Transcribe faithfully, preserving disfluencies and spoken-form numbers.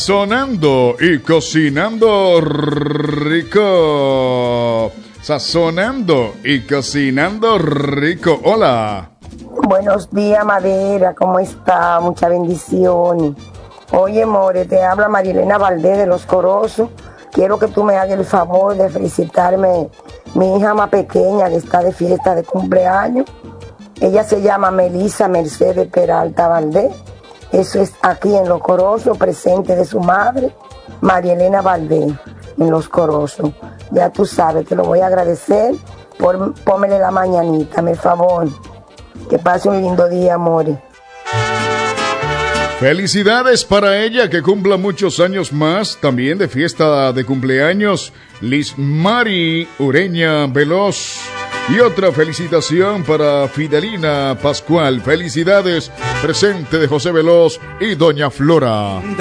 Sazonando y cocinando rico. Sazonando y cocinando rico. Hola. Buenos días, Madera. ¿Cómo está? Mucha bendición. Oye, more, te habla Marilena Valdés de Los Corozos. Quiero que tú me hagas el favor de felicitarme mi hija más pequeña que está de fiesta de cumpleaños. Ella se llama Melissa Mercedes Peralta Valdés. Eso es aquí en Los Corozos, presente de su madre, María Elena Valdés, en Los Corozos. Ya tú sabes, te lo voy a agradecer por pómele la mañanita, mi favor. Que pase un lindo día, amores. Felicidades para ella, que cumpla muchos años más, también de fiesta de cumpleaños, Liz Mari Ureña Veloz. Y otra felicitación para Fidelina Pascual. Felicidades, presente de José Veloz y Doña Flora.